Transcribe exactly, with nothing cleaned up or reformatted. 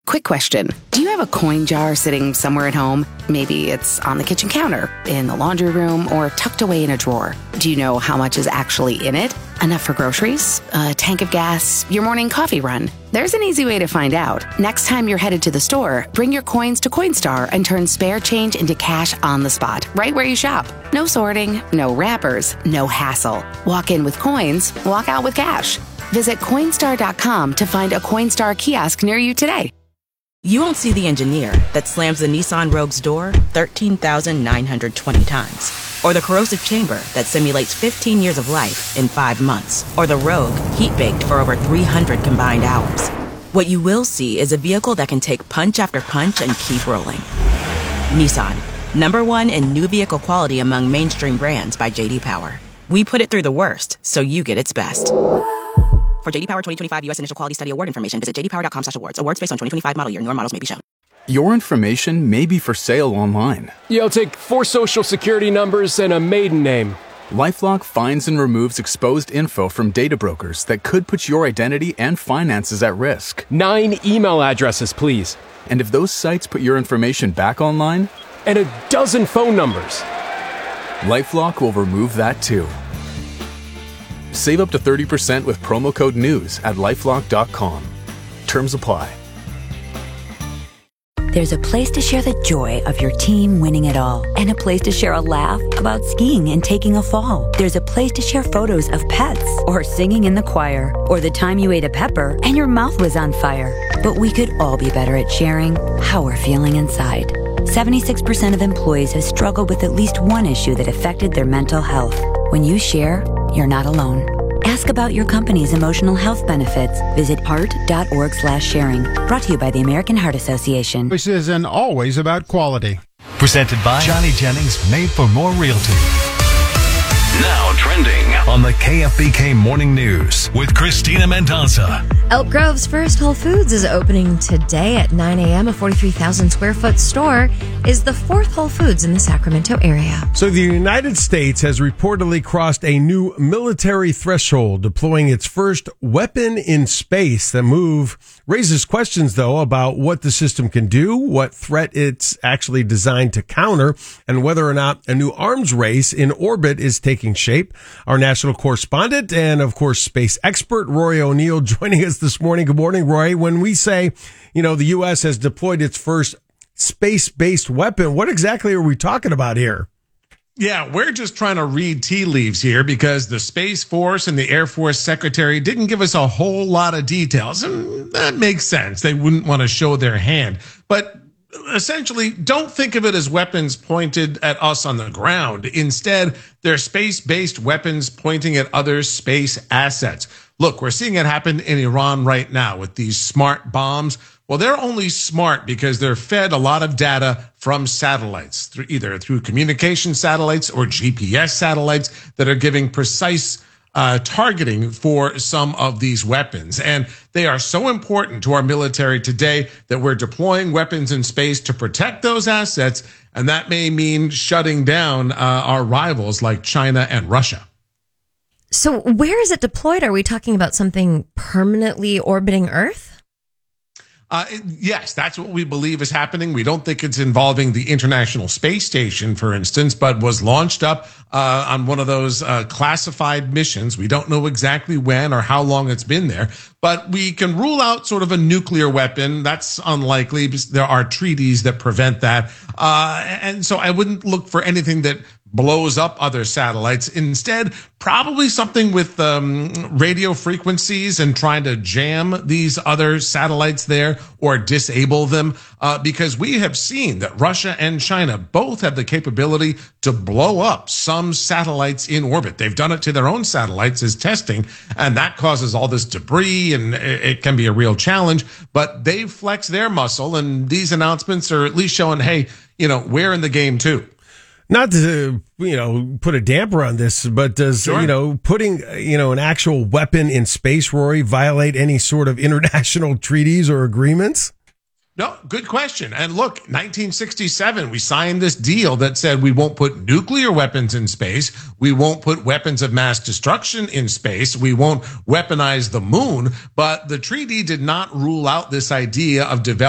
Quick question. Do you have a coin jar sitting somewhere at home? Maybe it's on the kitchen counter, in the laundry room, or tucked away in a drawer. Do you know how much is actually in it? Enough for groceries? A tank of gas? Your morning coffee run? There's an easy way to find out. Next time you're headed to the store, bring your coins to Coinstar and turn spare change into cash on the spot, right where you shop. No sorting, no wrappers, no hassle. Walk in with coins, walk out with cash. Visit Coinstar dot com to find a Coinstar kiosk near you today. You won't see the engineer that slams the Nissan Rogue's door thirteen thousand nine hundred twenty times. Or the corrosive chamber that simulates fifteen years of life in five months. Or the Rogue heat-baked for over three hundred combined hours. What you will see is a vehicle that can take punch after punch and keep rolling. Nissan, number one in new vehicle quality among mainstream brands by J D Power. We put it through the worst, so you get its best. For J D Power twenty twenty-five U S Initial Quality Study Award information, visit j d power dot com slash awards. Awards based on twenty twenty-five model year. Newer models may be shown. Your information may be for sale online. Yeah, I'll take four social security numbers and a maiden name. LifeLock finds and removes exposed info from data brokers that could put your identity and finances at risk. Nine email addresses, please. And if those sites put your information back online? And a dozen phone numbers. LifeLock will remove that too. Save up to thirty percent with promo code NEWS at lifelock dot com. Terms apply. There's a place to share the joy of your team winning it all, and a place to share a laugh about skiing and taking a fall. There's a place to share photos of pets, or singing in the choir, or the time you ate a pepper and your mouth was on fire. But we could all be better at sharing how we're feeling inside. seventy-six percent of employees have struggled with at least one issue that affected their mental health. When you share, you're not alone. Ask about your company's emotional health benefits. Visit heart dot org slash sharing. Brought to you by the American Heart Association. This is and always about quality. Presented by Johnny Jennings, made for more realty. Now trending On the K F B K Morning News with Christina Mendoza. Elk Grove's first Whole Foods is opening today at nine a.m. A forty-three thousand square foot store is the fourth Whole Foods in the Sacramento area. So the United States has reportedly crossed a new military threshold, deploying its first weapon in space. The move raises questions, though, about what the system can do, what threat it's actually designed to counter, and whether or not a new arms race in orbit is taking shape. Our national correspondent and, of course, space expert, Roy O'Neill, joining us this morning. Good morning, Roy. When we say, you know, the U S has deployed its first space-based weapon, what exactly are we talking about here? Yeah, we're just trying to read tea leaves here because the Space Force and the Air Force Secretary didn't give us a whole lot of details. And that makes sense. They wouldn't want to show their hand. But essentially, don't think of it as weapons pointed at us on the ground. Instead, they're space-based weapons pointing at other space assets. Look, we're seeing it happen in Iran right now with these smart bombs. Well, they're only smart because they're fed a lot of data from satellites, through either through communication satellites or G P S satellites that are giving precise uh, targeting for some of these weapons. And they are so important to our military today that we're deploying weapons in space to protect those assets. And that may mean shutting down uh, our rivals like China and Russia. So where is it deployed? Are we talking about something permanently orbiting Earth? Uh, yes, that's what we believe is happening. We don't think it's involving the International Space Station, for instance, but was launched up uh, on one of those uh, classified missions. We don't know exactly when or how long it's been there, but we can rule out sort of a nuclear weapon. That's unlikely. There are treaties that prevent that. Uh, and so I wouldn't look for anything that blows up other satellites. Instead, probably something with um, radio frequencies and trying to jam these other satellites there or disable them, uh, because we have seen that Russia and China both have the capability to blow up some satellites in orbit. They've done it to their own satellites as testing, and that causes all this debris, and it can be a real challenge. But they've flexed their muscle, and these announcements are at least showing, hey, you know, we're in the game too. Not to, you know, put a damper on this, but does, sure. you know, putting, you know, an actual weapon in space, Rory, violate any sort of international treaties or agreements? No, good question. And look, nineteen sixty-seven, we signed this deal that said we won't put nuclear weapons in space. We won't put weapons of mass destruction in space. We won't weaponize the moon. But the treaty did not rule out this idea of developing